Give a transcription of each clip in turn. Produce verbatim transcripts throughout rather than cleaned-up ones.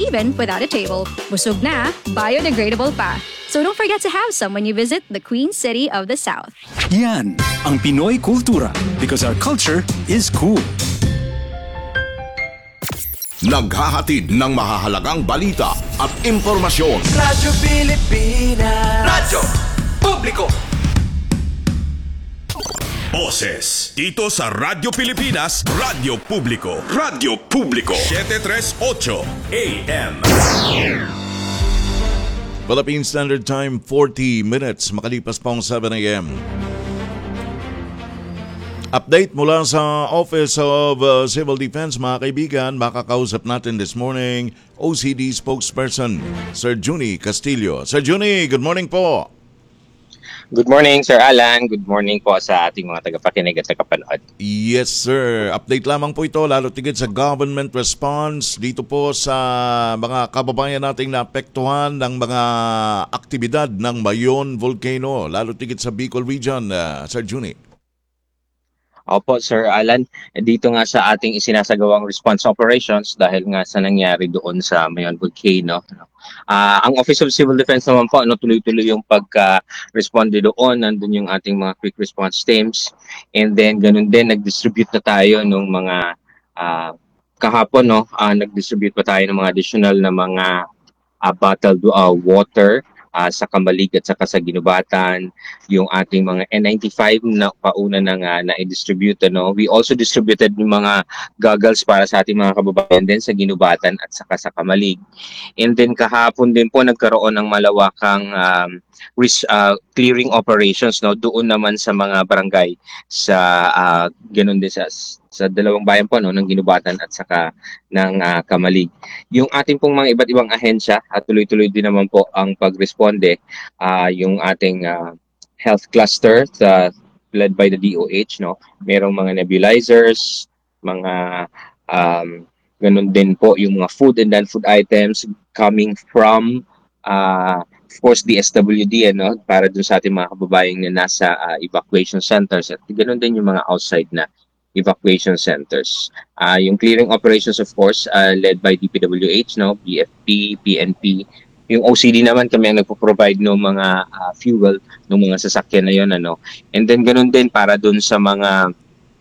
even without a table. Busog na, biodegradable pa. So don't forget to have some when you visit the Queen City of the South. Yan ang Pinoy kultura because our culture is cool. Naghahatid ng mahahalagang balita at impormasyon. Radyo Pilipinas. Radyo Publiko. Boses dito sa Radyo Pilipinas, Radyo Publiko. Radyo Publiko seven thirty-eight A M. Philippine Standard Time, forty minutes, makalipas pang seven A M. Update mula sa Office of uh, Civil Defense, mga kaibigan. Makakausap natin this morning O C D spokesperson Sir Juni Castillo. Sir Juni, good morning po. Good morning, Sir Alan. Good morning po sa ating mga tagapakinig at tagapanood. Yes, sir. Update lamang po ito, lalo tigit sa government response dito po sa mga kababayan nating naapektuhan ng mga aktibidad ng Mayon Volcano, lalo tigit sa Bicol Region, uh, Sir Juni. Opo, Sir Alan. Dito nga sa ating isinasagawang response operations dahil nga sa nangyari doon sa Mayon Volcano. Uh, ang Office of Civil Defense naman po, ano, tuloy-tuloy yung pagka-responde doon. Nandun yung ating mga quick response teams. And then, ganun din, nag-distribute na tayo ng mga uh, kahapon, no? Uh, nag-distribute pa tayo ng mga additional na mga uh, bottled uh, water Uh, sa Kamalig at saka sa Ginubatan, yung ating mga N ninety-five na pauna nang uh, na-distribute. Ano? We also distributed yung mga goggles para sa ating mga kababayan din sa Ginubatan at saka sa Kamalig. And then kahapon din po nagkaroon ng malawakang um, risk, uh, clearing operations, no? Doon naman sa mga barangay sa uh, ganun din sa sa dalawang bayan po, no, ng Ginubatan at saka ng uh, Kamalig. Yung ating pong mga iba't ibang ahensya at tuloy-tuloy din naman po ang pagresponde, uh, yung ating uh, health cluster sa led by the D O H, no. Merong mga nebulizers, mga um, ganun din po yung mga food and non-food items coming from uh, of course D S W D, ano, para dun sa ating mga kababayang na nasa uh, evacuation centers at ganun din yung mga outside na evacuation centers. Uh, yung clearing operations, of course, uh, led by D P W H, no, B F P, P N P. Yung O C D naman kami ang nagpo-provide ng mga uh, fuel ng mga sasakyan na yun, ano. And then ganun din para dun sa mga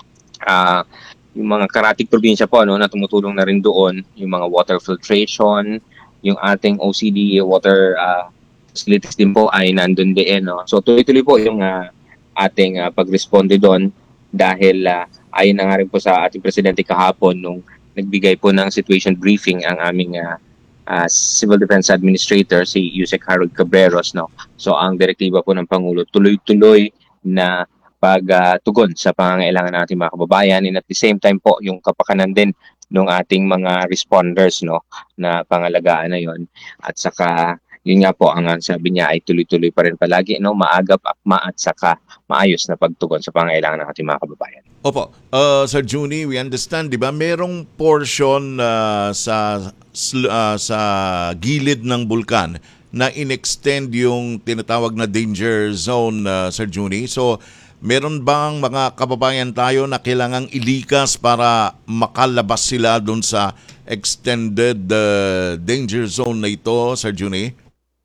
uh, yung mga karatig probinsya po, ano, na tumutulong na rin doon, yung mga water filtration, yung ating O C D water uh, facilities din po ay nandun din, no. So tuloy-tuloy po yung uh, ating uh, pag-responde doon dahil uh, ayon na nga rin po sa ating presidente kahapon nung nagbigay po ng situation briefing ang aming uh, uh, Civil Defense Administrator, si Yusek Harold Cabreros, no. So ang direktiba po ng Pangulo, tuloy-tuloy na pagtugon uh, sa pangangailangan ng ating mga kababayan, and at the same time po yung kapakanan din ng ating mga responders, no, na pangalagaan na yon. At saka yun nga po, ang sabi niya ay tuloy-tuloy pa rin palagi, no, maagap, akma at saka maayos na pagtugon sa pangangailangan ng ating mga kababayan. Opo, uh, Sir Juni, we understand, di ba, merong portion uh, sa uh, sa gilid ng bulkan na in-extend yung tinatawag na danger zone, uh, Sir Juni. So, meron bang mga kababayan tayo na kailangang ilikas para makalabas sila doon sa extended uh, danger zone na ito, Sir Juni?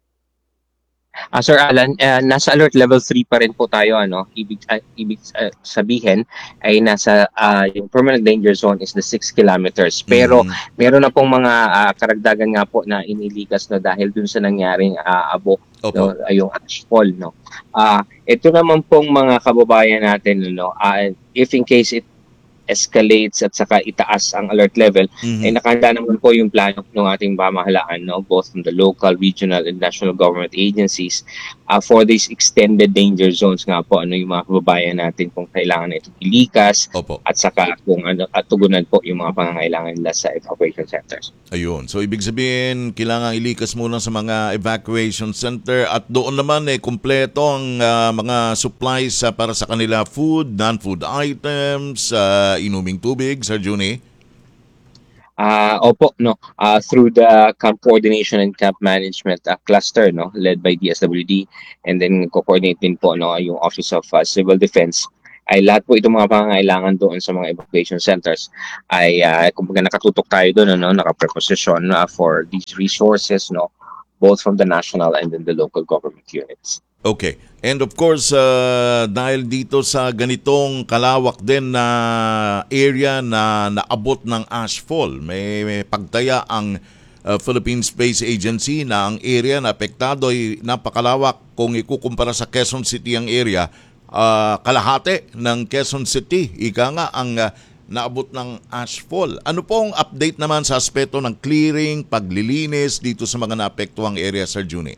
Uh, Sir Alan, uh, nasa alert level three pa rin po tayo, ano. Ibig uh, ibig uh, sabihin ay nasa uh, yung permanent danger zone is the six kilometers. Pero mm-hmm. meron na pong mga uh, karagdagan nga po na inilikas na dahil dun sa nangyaring uh, abo, no, uh, yung ashfall, no. Ah, uh, ito naman pong mga kababayan natin, no, uh, if in case it escalates at saka itaas ang alert level, mm-hmm. ay nakahanda naman po yung plano ng ating pamahalaan, no, both from the local, regional, and national government agencies uh, for these extended danger zones nga po, ano, yung mga kababayan natin kung kailangan na ito ilikas. Opo. At saka kung ano, at tugunan po yung mga pangangailangan nila sa evacuation centers. Ayun. So ibig sabihin, kailangan ilikas muna sa mga evacuation center at doon naman eh kumpleto ang uh, mga supplies uh, para sa kanila, food, non-food items, uh, inuming tubig, Sir Juni? Uh, opo, no. Uh, through the camp coordination and camp management uh, cluster, no, led by D S W D, and then co-coordinate din po, no, yung Office of uh, Civil Defense. ay lahat po itong mga pangangailangan doon sa mga evacuation centers ay uh, kumbaga nakatutok tayo doon, ano, nakapreposisyon uh, for these resources, no, both from the national and then the local government units. Okay. And of course, uh, dahil dito sa ganitong kalawak din na area na naabot ng ashfall, may, may pagtaya ang uh, Philippine Space Agency na ang area na apektado ay napakalawak. Kung ikukumpara sa Quezon City ang area, uh, kalahati ng Quezon City, ika nga ang uh, naabot ng ashfall. Ano pong update naman sa aspeto ng clearing, paglilinis dito sa mga naapektuhang area, Sir Juni?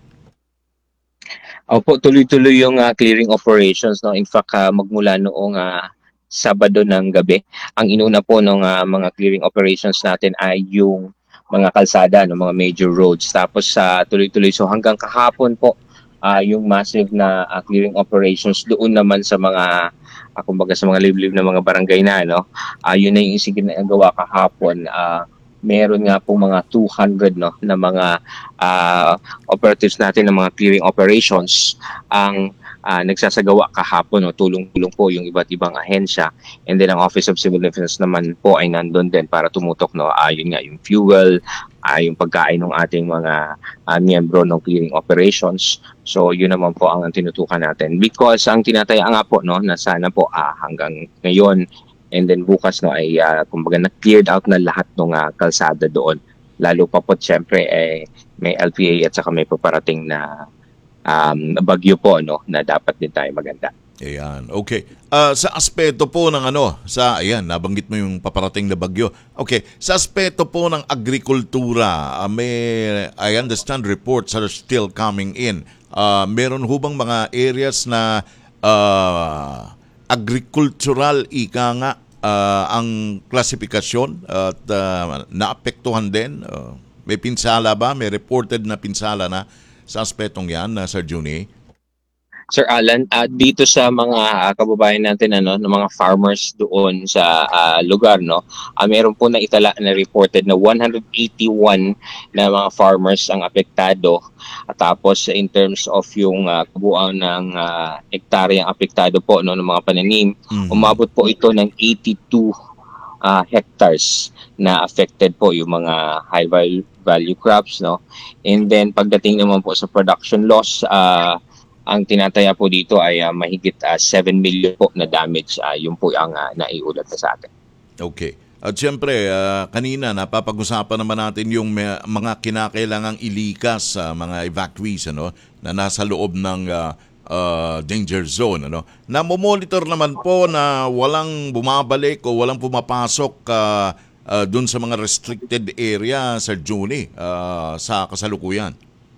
Opo, tuloy-tuloy yung uh, clearing operations, no. In fact, uh, magmula noong uh, Sabado ng gabi, ang inuna po ng uh, mga clearing operations natin ay yung mga kalsada, no, mga major roads. Tapos uh, tuloy-tuloy, so hanggang kahapon po, uh, yung massive na uh, clearing operations doon naman sa mga uh, kumbaga sa mga liblib na mga barangay na, no. Uh, yun na yung isigin na gawa kahapon. Uh, meron nga po mga two hundred, no, na mga uh, operatives natin ng mga clearing operations ang uh, nagsasagawa kahapon, no. Tulong-tulong po yung iba't ibang ahensya, and then ang Office of Civil Defense naman po ay nandun din para tumutok, no. Uh, yun nga, yung fuel, uh, yung pagkain ng ating mga uh, miyembro ng clearing operations. So yun naman po ang tinutukan natin, because ang tinataya nga po, no, na sana po uh, hanggang ngayon and then bukas, no, ay uh, kumbaga na-cleared out na lahat ng uh, kalsada doon. Lalo pa po siyempre eh, may L P A at saka may paparating na um, bagyo po, no, na dapat din tayo maganda. Ayan, okay. Uh, sa aspeto po ng ano, sa, ayan, nabanggit mo yung paparating na bagyo. Okay, sa aspeto po ng agrikultura, uh, may, I understand reports are still coming in. Uh, meron hubang mga areas na uh, agricultural, ika nga, uh, ang klasifikasyon at uh, naapektuhan din? Uh, may pinsala ba? May reported na pinsala na sa aspetong yan, uh, Sir Juni? Sir Alan, uh, dito sa mga uh, kababayan natin, ano, ng mga farmers doon sa uh, lugar, no, uh, meron po na itala na reported na one hundred eighty-one na mga farmers ang apektado. At tapos in terms of yung uh, kabuuan ng uh, hektaryang apektado po, no, ng mga pananim, mm-hmm. umabot po ito ng eighty-two uh, hectares na affected po yung mga high value, value crops, no. And then pagdating naman po sa production loss, uh, ang tinataya po dito ay uh, mahigit uh, seven million po na damage. Uh, yun po ang uh, naiulat na sa atin. Okay. At siyempre, uh, kanina napapag-usapan naman natin yung may, mga kinakailangang ilikas sa uh, mga evacuees, ano, na nasa loob ng uh, uh, danger zone. Ano. Namomonitor naman po na walang bumabalik o walang pumapasok uh, uh, dun sa mga restricted area, Sir Juni, uh, sa kasalukuyan.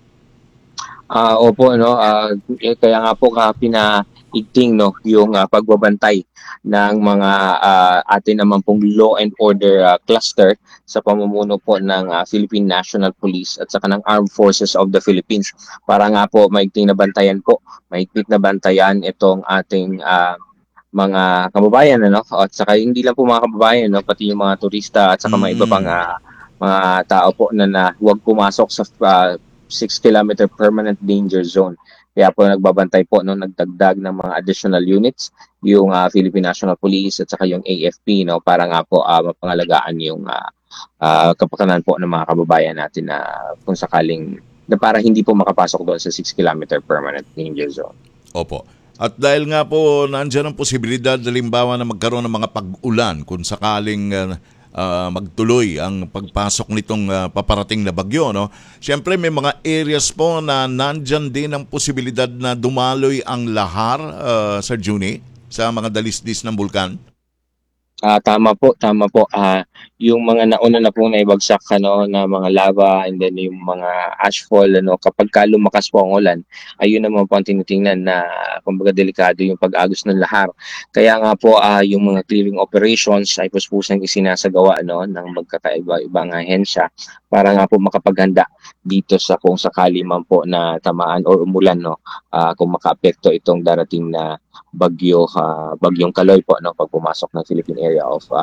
Ah, uh, opo, no, uh, kaya nga po ka pinaigting, no, yung uh, pagbabantay ng mga uh, atin naman pong law and order uh, cluster sa pamumuno po ng uh, Philippine National Police at saka ng Armed Forces of the Philippines, para nga po maigting na bantayan po, maigting na bantayan itong ating uh, mga kababayan, ano, at saka hindi lang po mga kababayan, no, pati yung mga turista at saka mm-hmm. mga iba pang uh, mga tao po na, na huwag pumasok sa uh, six kilometer permanent danger zone. Kaya po nagbabantay po, no, nagdagdag ng mga additional units yung uh, Philippine National Police at saka yung A F P, no, para nga po uh, mapangalagaan yung uh, uh, kapakanan po ng mga kababayan natin na kung sakaling na para hindi po makapasok doon sa six kilometer permanent danger zone. Opo. At dahil nga po nandiyan ang posibilidad halimbawa na magkaroon ng mga pag-ulan kung sakaling uh, Uh, magtuloy ang pagpasok nitong uh, paparating na bagyo, no? Siyempre may mga areas po na nandyan din ang posibilidad na dumaloy ang lahar, uh, Sir Juni, sa mga dalisdis ng bulkan. Ah, uh, tama po, tama po. Ah, uh, yung mga nauna na pong naibagsak, ano, na mga lava, and then yung mga ashfall, ano, kapag ka lumakas po ang ulan, ayun naman po ang tinitingnan na kumbaga delikado yung pag-agos ng lahar. Kaya nga po uh, yung mga clearing operations ay puspusang isinasagawa, ano, ng magkakaiba-ibang ahensya para nga po makapaghanda dito sa kung sakali man po na tamaan or umulan, no, uh, kung makaapekto itong darating na bagyo, uh, bagyong Kaloy po, no, pag pumasok ng Philippine Area of uh,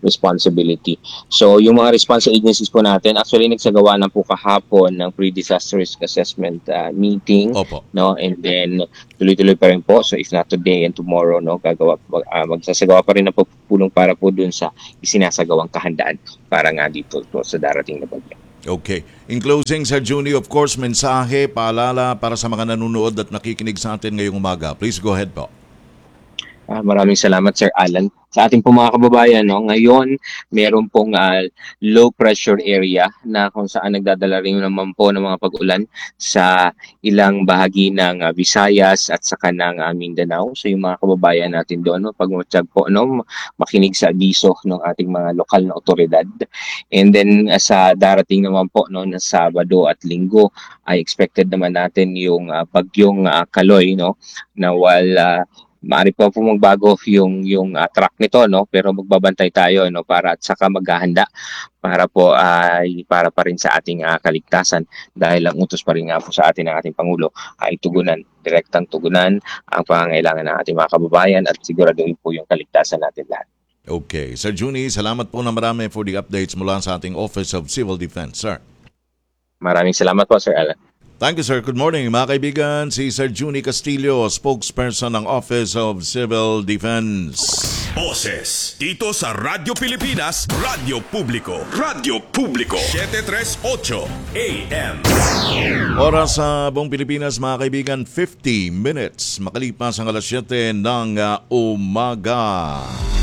responsibility. So yung mga response agencies po natin, actually nagsagawa na po kahapon ng pre-disaster risk assessment uh, meeting, Opo. no, and then tuloy-tuloy pa rin po. So if not today and tomorrow, no, gagawa uh, magsasagawa pa rin ng pagpupulong para po dun sa isinasagawang kahandaan para nga dito po sa darating na bagyo. Okay. In closing, Sir Juni, of course, mensahe, paalala para sa mga nanonood at nakikinig sa atin ngayong umaga. Please go ahead po. Ah, maraming salamat, Sir Alan. Sa ating pong mga kababayan, no, ngayon meron pong uh, low pressure area na kung saan nagdadala rin naman po ng mga pag-ulan sa ilang bahagi ng uh, Visayas at saka ng uh, Mindanao. So yung mga kababayan natin doon, no, pag matiyag po, no, makinig sa abiso ng ating mga lokal na otoridad. And then uh, sa darating naman po, no, na Sabado at Linggo, ay expected naman natin yung uh, bagyong uh, Kaloy, no, na while uh, maaari pa po magbago yung yung uh, track nito, no, pero magbabantay tayo, no, para at saka maghahanda para po ay uh, para pa rin sa ating uh, kaligtasan, dahil ang utos pa rin nga po sa atin ng ating Pangulo ay tugunan, direktang tugunan ang pangangailangan ng ating mga kababayan at siguraduhin po yung kaligtasan natin lahat. Okay. Sir Juni, salamat po na marami for the updates mula sa ating Office of Civil Defense, sir. Maraming salamat po, Sir Alan. Thank you, sir. Good morning, mga kaibigan. Si Sir Juni Castillo, spokesperson ng Office of Civil Defense. Boses dito sa Radyo Pilipinas, Radyo Publiko. Radyo Publiko. seven tres eight A M. Oras sa buong Pilipinas, mga kaibigan, fifty minutes makalipas ang alas siyete ng uh, umaga.